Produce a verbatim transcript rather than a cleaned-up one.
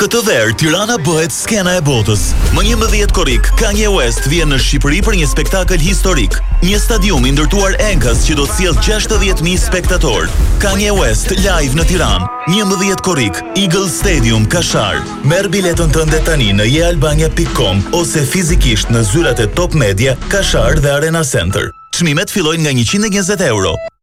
Këtë verë, Tirana bëhet skena e botës. Më njëmbëdhjetë korrik, Kanye West vjen në Shqipëri për një spektakël historik. Një stadium i ndërtuar enkas që do të sjellë gjashtëdhjetë mijë spektator. Kanye West live në Tiranë. njëmbëdhjetë korrik, Eagle Stadium, Kashar. Merr biletën tënde tani në je albania pikë com ose fizikisht në zyrat e Top Media, Kashar dhe Arena Center. Çmimet fillojnë nga njëqind e njëzet euro.